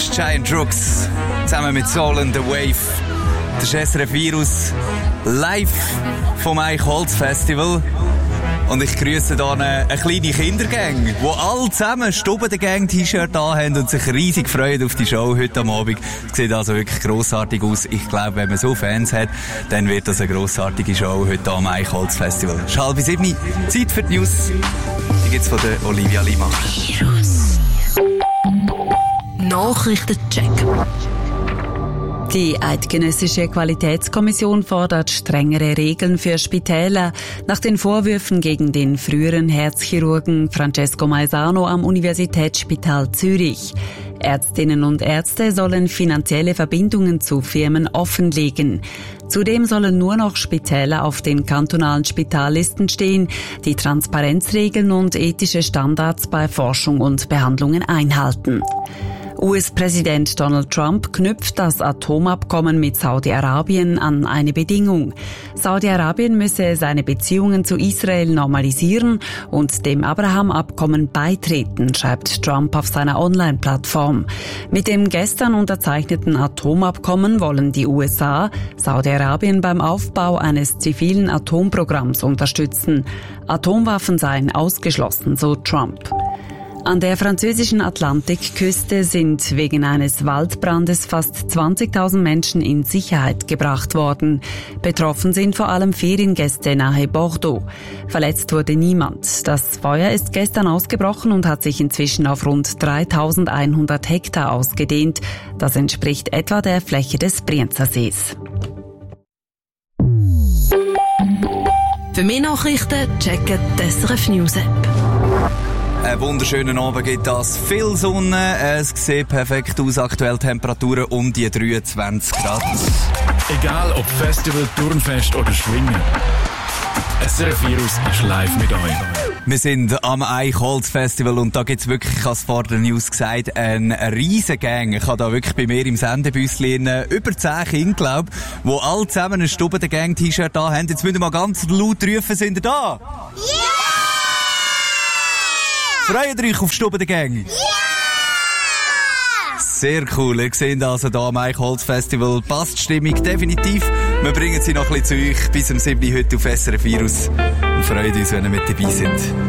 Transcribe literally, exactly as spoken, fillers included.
ist Giant Rooks zusammen mit Soul and the Wave. Das ist S R F Virus live vom Eichholz Festival. Und ich grüße hier eine, eine kleine Kindergang, die alle zusammen Stubben-Gang-T-Shirt anhaben und sich riesig freuen auf die Show heute am Abend. Es sieht also wirklich grossartig aus. Ich glaube, wenn man so Fans hat, dann wird das eine grossartige Show heute am Eichholz Festival. Es ist halb sieben, Zeit für die News. Die gibt's von der Olivia Lima. Nachrichtencheck. Die Eidgenössische Qualitätskommission fordert strengere Regeln für Spitäler nach den Vorwürfen gegen den früheren Herzchirurgen Francesco Maisano am Universitätsspital Zürich. Ärztinnen und Ärzte sollen finanzielle Verbindungen zu Firmen offenlegen. Zudem sollen nur noch Spitäler auf den kantonalen Spitallisten stehen, die Transparenzregeln und ethische Standards bei Forschung und Behandlungen einhalten. U S-Präsident Donald Trump knüpft das Atomabkommen mit Saudi-Arabien an eine Bedingung. Saudi-Arabien müsse seine Beziehungen zu Israel normalisieren und dem Abraham-Abkommen beitreten, schreibt Trump auf seiner Online-Plattform. Mit dem gestern unterzeichneten Atomabkommen wollen die U S A Saudi-Arabien beim Aufbau eines zivilen Atomprogramms unterstützen. Atomwaffen seien ausgeschlossen, so Trump. An der französischen Atlantikküste sind wegen eines Waldbrandes fast zwanzigtausend Menschen in Sicherheit gebracht worden. Betroffen sind vor allem Feriengäste nahe Bordeaux. Verletzt wurde niemand. Das Feuer ist gestern ausgebrochen und hat sich inzwischen auf rund dreitausendeinhundert Hektar ausgedehnt. Das entspricht etwa der Fläche des Brienzersees. Für mehr Nachrichten checken die S R F News App. Einen wunderschönen Abend gibt das. Viel Sonne, es sieht perfekt aus, aktuell Temperaturen um die dreiundzwanzig Grad. Egal ob Festival, Turnfest oder Schwingen. S R F Virus ist live mit euch. Wir sind am Eichholz Festival und da gibt's wirklich, ich habe es vor der News gesagt, eine riesen Gang. Ich habe da wirklich bei mir im Sendebüsschen über zehn Kinder, glaube ich, die alle zusammen ein Stubben-Gang-T-Shirt da haben. Jetzt müssen wir mal ganz laut rufen, sind ihr da? Ja! Yeah! Freut euch auf Stubben-Gang? Ja! Sehr cool. Ihr seht also hier am Eichholz Festival. Passt die Stimmung definitiv. Wir bringen sie noch ein bisschen zu euch bis um sieben Uhr heute auf S R F Virus und freuen uns, wenn ihr mit dabei seid.